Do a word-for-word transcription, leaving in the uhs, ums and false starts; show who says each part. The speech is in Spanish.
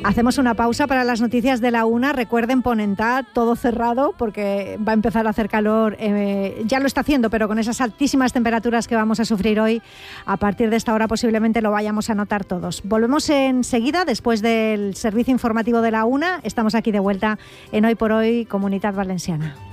Speaker 1: Hacemos una pausa para las noticias de la una. Recuerden, Ponentá, todo cerrado porque va a empezar a hacer calor. Eh, ya lo está haciendo, pero con esas altísimas temperaturas que vamos a sufrir hoy, a partir de esta hora posiblemente lo vayamos a notar todos. Volvemos enseguida, después del servicio informativo de la una. Estamos aquí de vuelta en Hoy por Hoy, Comunitat Valenciana.